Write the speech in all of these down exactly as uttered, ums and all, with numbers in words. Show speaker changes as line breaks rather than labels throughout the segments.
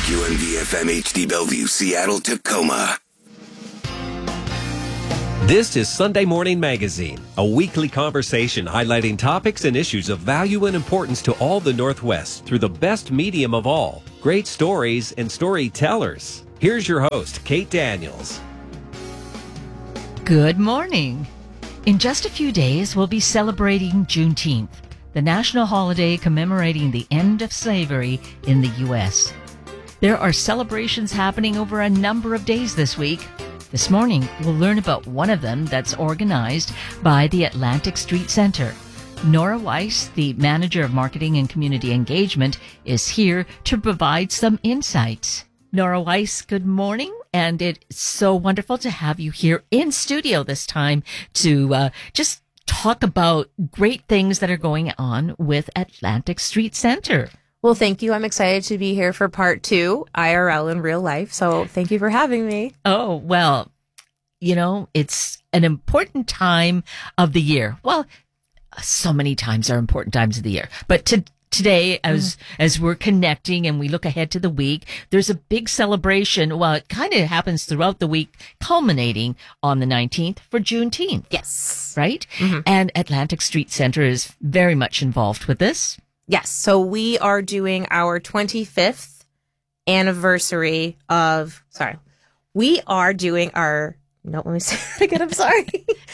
K Q M V F M H D Bellevue, Seattle, Tacoma.
This is Sunday Morning Magazine, a weekly conversation highlighting topics and issues of value and importance to all the Northwest through the best medium of all, great stories and storytellers. Here's your host, Kate Daniels.
Good morning. In just a few days, we'll be celebrating Juneteenth, the national holiday commemorating the end of slavery in the U S. There are celebrations happening over a number of days this week. This morning, we'll learn about one of them that's organized by the Atlantic Street Center. Nora Weiss, the Manager of Marketing and Community Engagement, is here to provide some insights. Nora Weiss, good morning, and it's so wonderful to have you here in studio this time to uh, just talk about great things that are going on with Atlantic Street Center.
Well, thank you. I'm excited to be here for part two, I R L in real life. So thank you for having me.
Oh, well, you know, it's an important time of the year. Well, so many times are important times of the year. But to, today, as, mm-hmm. as we're connecting and we look ahead to the week, there's a big celebration. Well, it kind of happens throughout the week, culminating on the nineteenth for Juneteenth.
Yes.
Right?
Mm-hmm.
And Atlantic Street Center is very much involved with this.
Yes. So we are doing our twenty-fifth anniversary of, sorry, we are doing our, no, let me say that again. I'm sorry.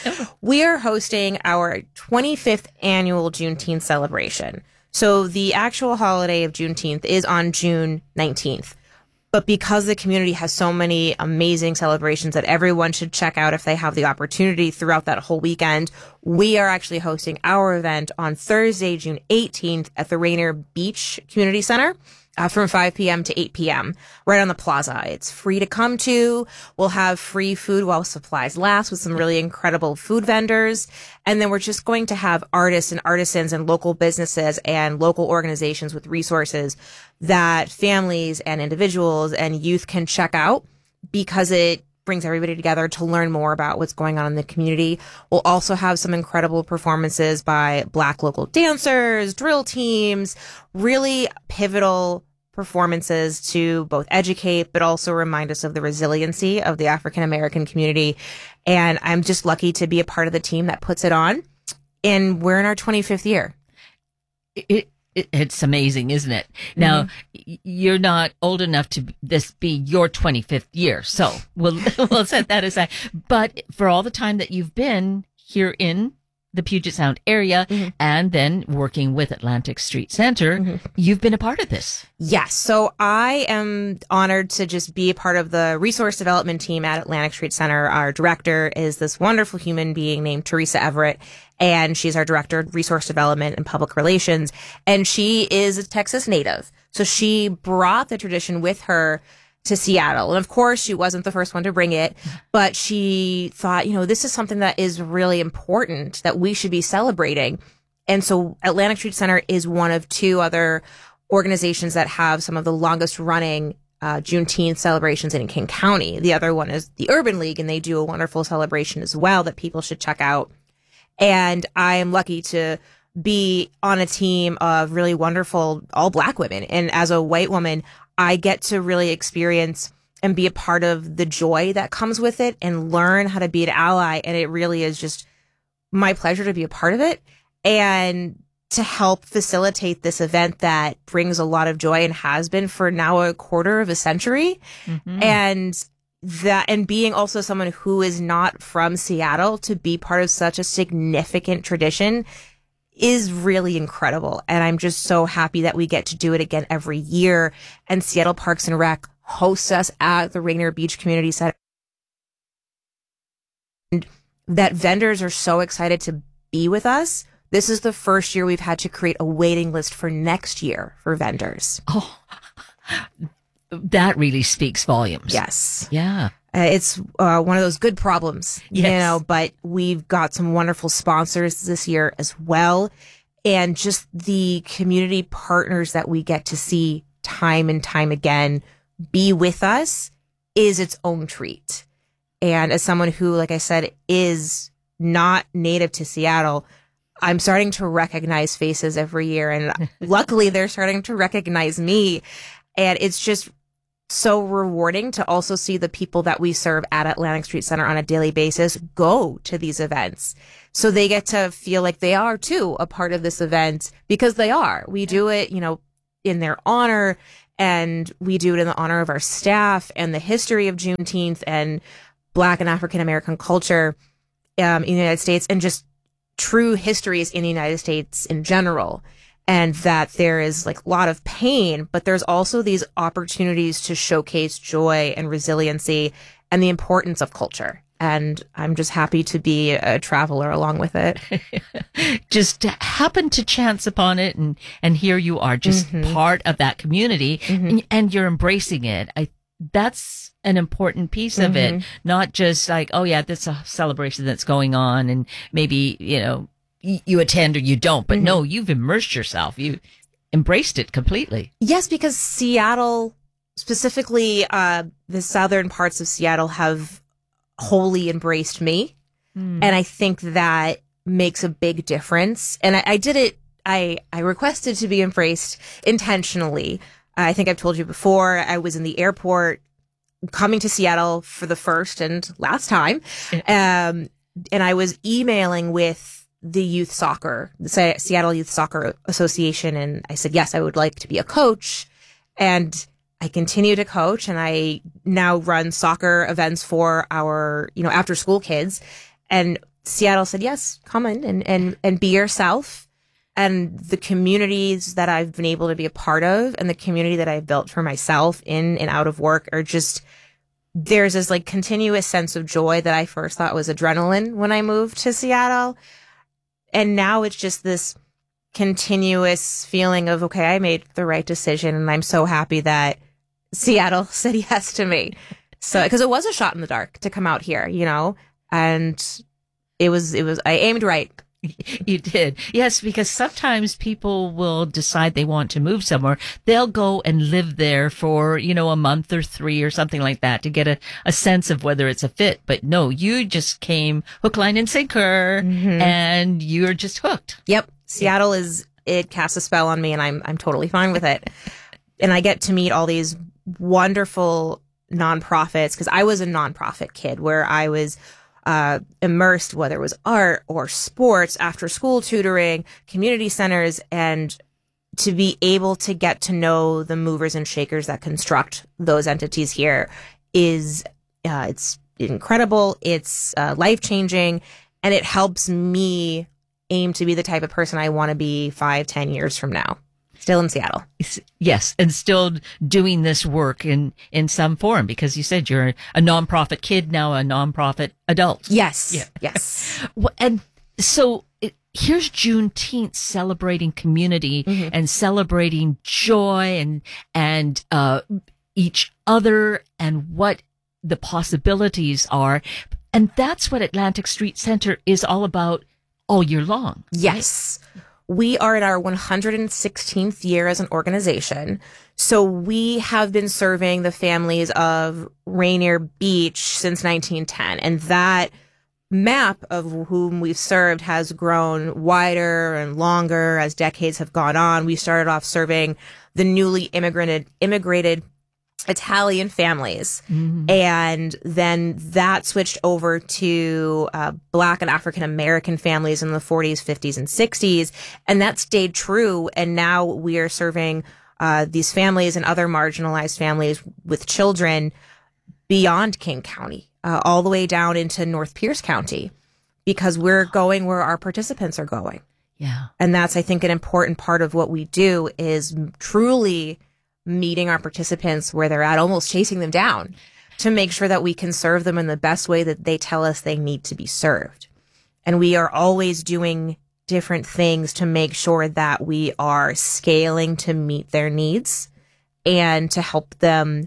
We are hosting our twenty-fifth annual Juneteenth celebration. So the actual holiday of Juneteenth is on June nineteenth. But because the community has so many amazing celebrations that everyone should check out if they have the opportunity throughout that whole weekend, we are actually hosting our event on Thursday, June eighteenth at the Rainier Beach Community Center uh, from five p.m. to eight p.m. right on the plaza. It's free to come to. We'll have free food while supplies last with some really incredible food vendors. And then we're just going to have artists and artisans and local businesses and local organizations with resources that families and individuals and youth can check out because it brings everybody together to learn more about what's going on in the community. We'll also have some incredible performances by Black local dancers, drill teams, really pivotal performances to both educate, but also remind us of the resiliency of the African American community. And I'm just lucky to be a part of the team that puts it on. And we're in our twenty-fifth year.
It, it, it's amazing, isn't it? Now, mm-hmm. you're not old enough to this be your twenty-fifth year. So we'll, we'll set that aside. But for all the time that you've been here in the Puget Sound area mm-hmm. and then working with Atlantic Street Center, mm-hmm. you've been a part of this.
Yes. So I am honored to just be a part of the resource development team at Atlantic Street Center. Our director is this wonderful human being named Teresa Everett, and she's our director of resource development and public relations. And she is a Texas native. So she brought the tradition with her to Seattle. And of course, she wasn't the first one to bring it, but she thought, you know, this is something that is really important that we should be celebrating. And so Atlantic Street Center is one of two other organizations that have some of the longest running uh, Juneteenth celebrations in King County. The other one is the Urban League, and they do a wonderful celebration as well that people should check out. And I am lucky to be on a team of really wonderful all Black women. And as a white woman, I get to really experience and be a part of the joy that comes with it and learn how to be an ally. And it really is just my pleasure to be a part of it and to help facilitate this event that brings a lot of joy and has been for now a quarter of a century. Mm-hmm. And that, and being also someone who is not from Seattle to be part of such a significant tradition is really incredible. And I'm just so happy that we get to do it again every year. And Seattle Parks and Rec hosts us at the Rainier Beach Community Center. And that vendors are so excited to be with us. This is the first year we've had to create a waiting list for next year for vendors.
Oh, that really speaks volumes.
Yes.
Yeah.
Uh, it's uh, one of those good problems,
yes.
you know, but we've got some wonderful sponsors this year as well. And just the community partners that we get to see time and time again be with us is its own treat. And as someone who, like I said, is not native to Seattle, I'm starting to recognize faces every year. And luckily they're starting to recognize me. And it's just so rewarding to also see the people that we serve at Atlantic Street Center on a daily basis go to these events. So they get to feel like they are too a part of this event, because they are. We do it, you know, in their honor, and we do it in the honor of our staff and the history of Juneteenth and Black and African American culture um, in the United States, and just true histories in the United States in general. And that there is like a lot of pain, but there's also these opportunities to showcase joy and resiliency and the importance of culture. And I'm just happy to be a traveler along with it.
Just happen to chance upon it, and, and here you are, just mm-hmm. part of that community, mm-hmm. and, and you're embracing it. I That's an important piece of mm-hmm. it, not just like, oh yeah, that's a celebration that's going on, and maybe, you know, you attend or you don't, but mm-hmm. no, you've immersed yourself. You embraced it completely.
Yes, because Seattle, specifically uh, the southern parts of Seattle, have wholly embraced me. Mm. And I think that makes a big difference. And I, I did it, I, I requested to be embraced intentionally. I think I've told you before, I was in the airport coming to Seattle for the first and last time. Um, and I was emailing with the youth soccer, the Seattle Youth Soccer Association. And I said, yes, I would like to be a coach. And I continue to coach, and I now run soccer events for our, you know, after school kids. And Seattle said, yes, come in and, and, and be yourself. And the communities that I've been able to be a part of, and the community that I've built for myself in and out of work, are just, there's this like continuous sense of joy that I first thought was adrenaline when I moved to Seattle. And now it's just this continuous feeling of, okay, I made the right decision, and I'm so happy that Seattle said yes to me. So, because it was a shot in the dark to come out here, you know, and it was, it was, I aimed right.
You did. Yes, because sometimes people will decide they want to move somewhere. They'll go and live there for, you know, a month or three or something like that to get a, a sense of whether it's a fit. But no, you just came hook, line, and sinker, mm-hmm. and you're just hooked.
Yep. Seattle is, it casts a spell on me, and I'm, I'm totally fine with it. And I get to meet all these wonderful nonprofits, because I was a nonprofit kid where I was Uh, immersed, whether it was art or sports, after school tutoring, community centers, and to be able to get to know the movers and shakers that construct those entities here is, uh, it's incredible. It's uh, life-changing, and it helps me aim to be the type of person I want to be five, ten years from now. Still in Seattle.
Yes, and still doing this work in, in some form, because you said you're a nonprofit kid, now a nonprofit adult.
Yes,
yeah.
yes.
Well, and so it, here's Juneteenth celebrating community mm-hmm. and celebrating joy and and uh, each other and what the possibilities are. And that's what Atlantic Street Center is all about all year long.
Yes. Right? We are in our one hundred sixteenth year as an organization. So we have been serving the families of Rainier Beach since nineteen ten. And that map of whom we've served has grown wider and longer as decades have gone on. We started off serving the newly immigrated, immigrated Italian families. Mm-hmm. And then that switched over to uh, Black and African American families in the forties, fifties, and sixties. And that stayed true. And now we are serving uh, these families and other marginalized families with children beyond King County, uh, all the way down into North Pierce County, because we're going where our participants are going.
Yeah.
And that's, I think, an important part of what we do is truly meeting our participants where they're at, almost chasing them down to make sure that we can serve them in the best way that they tell us they need to be served. And we are always doing different things to make sure that we are scaling to meet their needs and to help them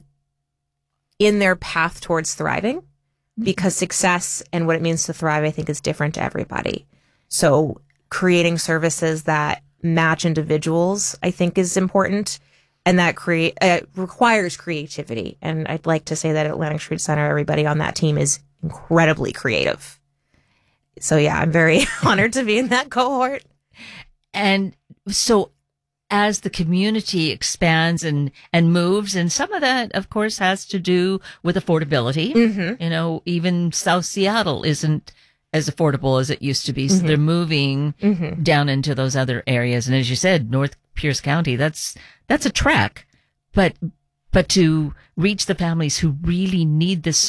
in their path towards thriving, because success and what it means to thrive, I think, is different to everybody. So creating services that match individuals, I think, is important. And that create uh, requires creativity. And I'd like to say that at Atlantic Street Center, everybody on that team is incredibly creative. So yeah, I'm very honored to be in that cohort.
And so as the community expands and, and moves, and some of that, of course, has to do with affordability. Mm-hmm. You know, even South Seattle isn't as affordable as it used to be. So mm-hmm. they're moving mm-hmm. down into those other areas. And as you said, North Pierce County, that's, that's a trek. But, but to reach the families who really need this